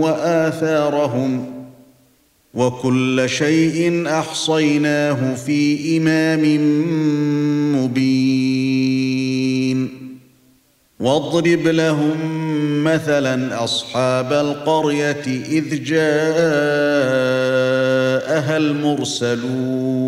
وآثارهم وكل شيء أحصيناه في إمام مبين واضرب لهم مثلا أصحاب القرية إذ جاءها المرسلون